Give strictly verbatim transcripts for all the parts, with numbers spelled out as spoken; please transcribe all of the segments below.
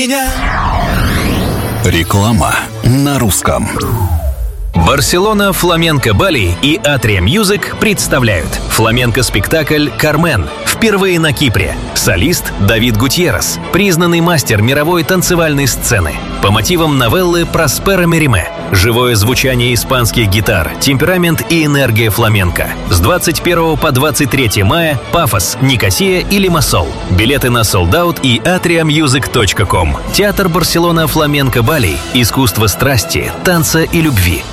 Реклама на русском. Барселона Фламенко Бали и Атриа Мьюзик представляют фламенко-спектакль «Кармен». Впервые на Кипре. Солист Давид Гутьеррес, признанный мастер мировой танцевальной сцены. По мотивам новеллы Проспера Мериме. Живое звучание испанских гитар, темперамент и энергия фламенко. С двадцать первого по двадцать третье мая Пафос, Никосия и Лимассол. Билеты на солд-аут и атриа мьюзик точка ком. Театр Барселона Фламенко Бали. Искусство страсти, танца и любви.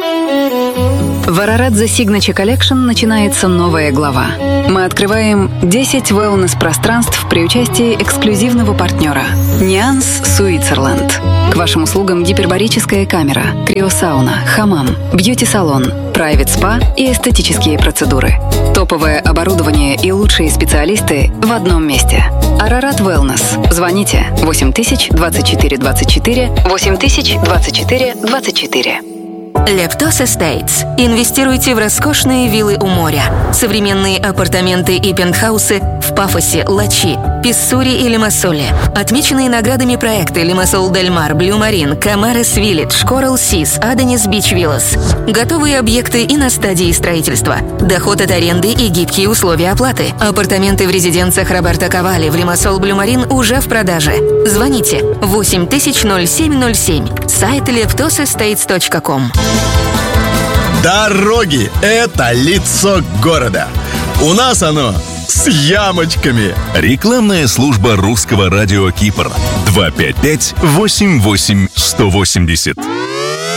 В Ararat The Signature Collection начинается новая глава. Мы открываем десять wellness-пространств при участии эксклюзивного партнера Нюанс Суицерленд. К вашим услугам гипербарическая камера, криосауна, хамам, бьюти-салон, private spa и эстетические процедуры. Топовое оборудование и лучшие специалисты в одном месте. Ararat Wellness. Звоните восемь тысяч двадцать четыре двадцать четыре восемь тысяч двадцать четыре двадцать четыре. Leptos Estates. Инвестируйте в роскошные виллы у моря, современные апартаменты и пентхаусы в Пафосе, Лачи, Писсури и Лимассоле. Отмеченные наградами проекты Лимассол Дель Мар, Блю Марин, Камарес Виллидж, Коралл Сис, Аденис Бич Виллас. Готовые объекты и на стадии строительства. Доход от аренды и гибкие условия оплаты. Апартаменты в резиденциях Роберто Кавали в Лимассол Блю Марин уже в продаже. Звоните восемь тысяч ноль семь ноль семь. Сайт лептос эстейтс точка ком. Дороги – это лицо города. У нас оно с ямочками. Рекламная служба русского радио Кипр. два пять пять восемь восемь сто восемьдесят.